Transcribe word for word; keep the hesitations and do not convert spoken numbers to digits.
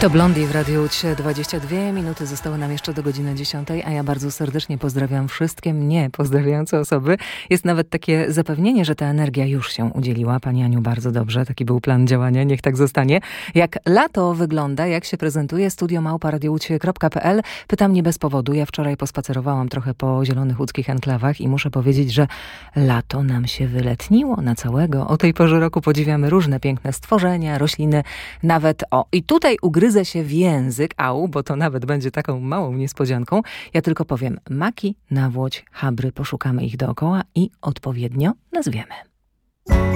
To Blondie w Radiu trzy dwadzieścia dwie minuty zostały nam jeszcze do godziny dziesiątej, a ja bardzo serdecznie pozdrawiam wszystkie mnie pozdrawiające osoby. Jest nawet takie zapewnienie, że ta energia już się udzieliła. Pani Aniu, bardzo dobrze. Taki był plan działania. Niech tak zostanie. Jak lato wygląda, jak się prezentuje? Studio małpa radioucie kropka p l. Pytam nie bez powodu. Ja wczoraj pospacerowałam trochę po zielonych łódzkich enklawach i muszę powiedzieć, że lato nam się wyletniło na całego. O tej porze roku podziwiamy różne piękne stworzenia, rośliny, nawet o. I tutaj ugryzę się w język, au, bo to nawet będzie taką małą niespodzianką. Ja tylko powiem maki, nawłoć, chabry, poszukamy ich dookoła i odpowiednio nazwiemy.